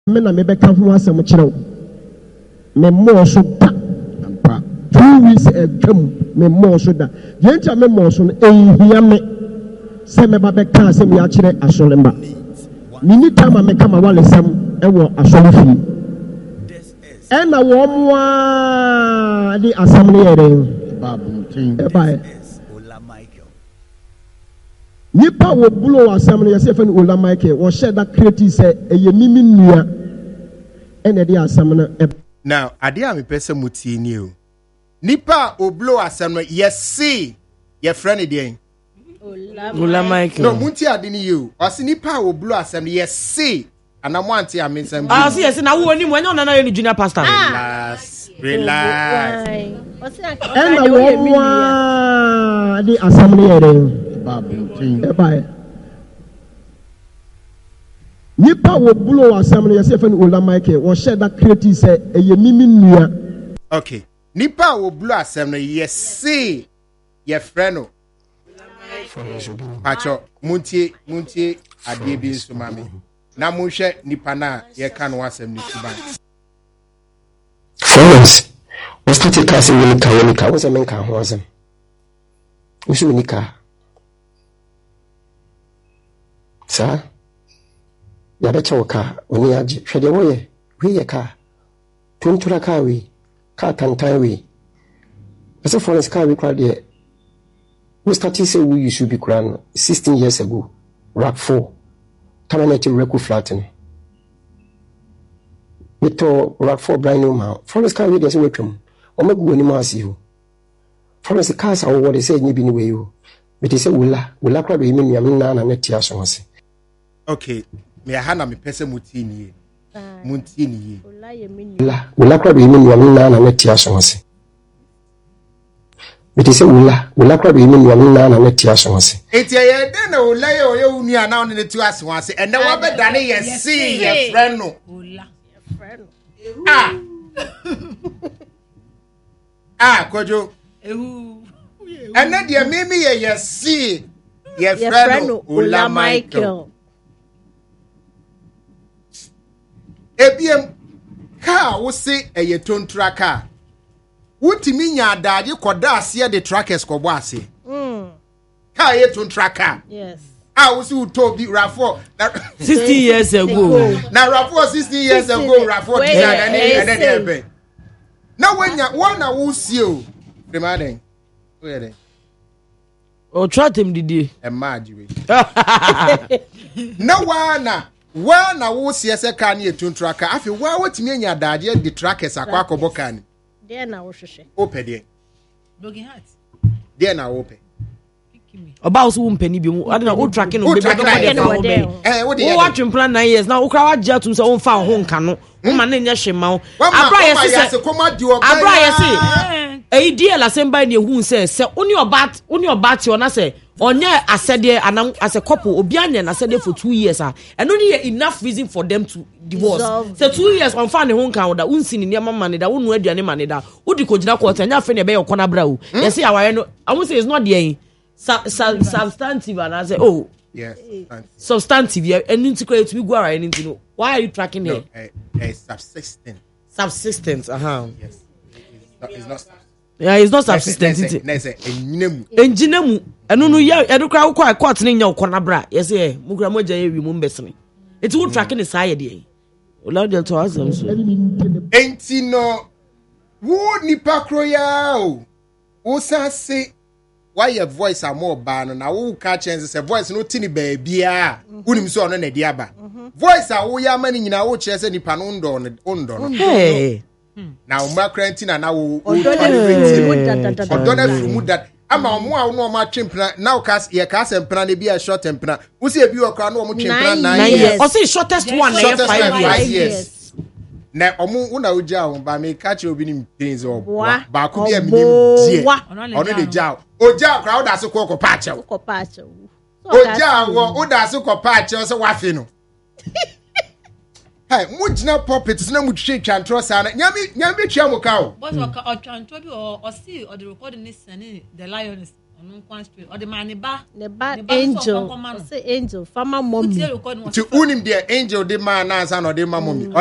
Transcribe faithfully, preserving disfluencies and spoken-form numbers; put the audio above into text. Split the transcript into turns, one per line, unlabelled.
me na me beka ho asem kyerɛw me mo so da ampa two weeks atwam me mo so da yenta me mo so no ehia me se me ba beka asem ya kyerɛ asolemba ni ni tama me kama wale sam ewo asolifi ena wo mo a di asam ne yere babu tin e ba nipa wo blow asam ne yese fa ni Ola Michael wo share that creative say eye mimi nua ene de asam na
now ade a me pese mutie ni o nipa o blow asam no yesi ye friend de
Ola Michael
no munti ade ni you o se nipa o blow asam yesi anamo anti amensam
ah si yesi na wo ni mo enya na na ni junior pastor
relax relax
ena wo mo a di asam ne yere babu tin e ba nipa wo blow asam no yese fa ni Ola Michael wo share that creative say eye mimi nua
okay nipa wo blow asam no yese ye friend no acho muntie muntie ade bi nso mame na munhwe nipa na ye ka no asam ni kuban
friends we started casting when ka when ka was men ka ho asam we so ni ka sa ya becha waka oni age hwede wo ye we ye ka tuntura ka we ka tantan we as a foreign car we crowd there we started say we used to be kran sixteen years ago rack four tamaneti reku flatten we to rack four brand new man foreign car we there say we twem o magu ni ma si ho foreign cars are what they say ni bi ni we yo we dey say wula wula crowd we me na na net ya so se
okay me ha na me pese muti ni muti ni
la wula crowd we me na na net ya so se we dey say wula wula crowd we me na na net ya so se
enti ye de na wula ye o ye unu ana on ne tu ase wan se ene wo be dane ye see ye friend no wula ye friend ah ah kojo ehu ene de mimi ye ye see ye friend no Ola Michael ebiem ka wo se eye tontra ka wutimi nya adade koda ase de trackers kobo ase mm ka ye tontra ka yes ah wo se utobi rafo
sixty years ago
na rafo sixty years ago rafo design na na de be na wanya wana wo sie o demaden wo ye de
o tratem didi
e ma ajiwe na wana wa na wo sie se ka na etuntura ka afi wa wotimi anya adade de trackers akwa akobo ka ni
de na wo hwehwe
ope de
dogging heart
de na wo pe
oba wo so mpani bi mu ade na wo tracking no be be
eh wo de
wo watch plan nine years na wo kra wa gya tum se wo mfa ho nka no wo ma na nya hwema wo abra ye se abra ye se eh die la semba na ehu se se oni oba oni oba ti ona se onye asede anam as a couple obi anya na asede for two years ah eno ni enough reason for them to divorce so two years on fa ne ho nkan da unsi ni niam ma ne da wonu aduane ma ne da udi ko gina court anya fe ne be yekona bra wo yes aware no I won't say it's not there substantive and I say oh
yes
substantive yeah and to create we go aware anything no why are you tracking
no,
it
a, a subsistence
subsistence uh-huh
yes it's not, it's not
yeah it's not subsistence it
na say enjinemu
enjinemu eno no ya edukra wo kwa court ne nya ukona bra yes eh mukura moja ye wi mu mbesene eti wo tracking ne saa ye de Ola de to asem so
enti no wo nipa kroya o wo sase why your voice are more ban na wo ka chance say voice no tini ba bia unim so no na di aba voice a wo ya mani nyina wo kire say nipa no ndo ndo no
hey
na umra krantina na wo odo na fimu that ama omo a no ma twempena na wo ka ye ka sempena na bia short tempena wo se bi okra na omo twempena nine years
o say shortest one na five
years na omo una uja ho ba me ka che obi ni mpinze obo ba ko bia me die ono de ja oja okra wo da se ko ko pa che
ko pa che
oja wo wo da se ko pa che so wa fi no hey mujina puppet na mutwe twantro sa na nyame nyame twa mo ka o
boss o twantro bi o o see o the recording is sending the lion Or the man,
the bad angel, say angel, farmer mommy.
To unim the angel, the man, or the mammy.